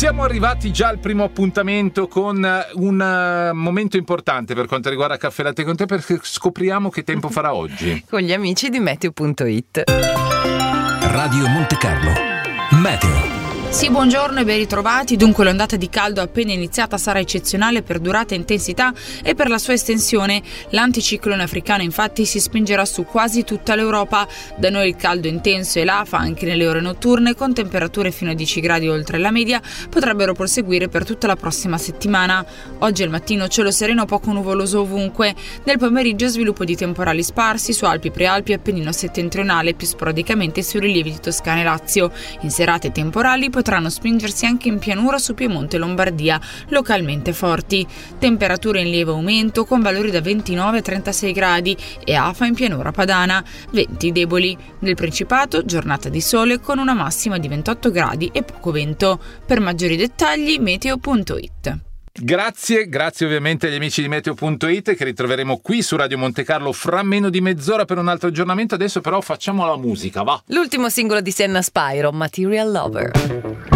Siamo arrivati già al primo appuntamento con un momento importante per quanto riguarda Caffè Latte con te, perché scopriamo che tempo farà oggi. Con gli amici di Meteo.it. Radio Monte Carlo. Meteo. Sì, buongiorno e ben ritrovati. Dunque l'ondata di caldo appena iniziata sarà eccezionale per durata e intensità e per la sua estensione. L'anticiclone africano infatti si spingerà su quasi tutta l'Europa. Da noi il caldo intenso e l'afa anche nelle ore notturne, con temperature fino a 10 gradi oltre la media, potrebbero proseguire per tutta la prossima settimana. Oggi al mattino cielo sereno poco nuvoloso ovunque. Nel pomeriggio sviluppo di temporali sparsi su Alpi, Prealpi e Appennino settentrionale, più sporadicamente sui rilievi di Toscana e Lazio. In serate temporali potranno spingersi anche in pianura su Piemonte e Lombardia, localmente forti. Temperature in lieve aumento con valori da 29 a 36 gradi e afa in pianura padana, venti deboli. Nel Principato giornata di sole con una massima di 28 gradi e poco vento. Per maggiori dettagli Meteo.it. Grazie ovviamente agli amici di Meteo.it che ritroveremo qui su Radio Monte Carlo fra meno di mezz'ora per un altro aggiornamento. Adesso però facciamo la musica, va! L'ultimo singolo di Senna Spyro, Material Lover.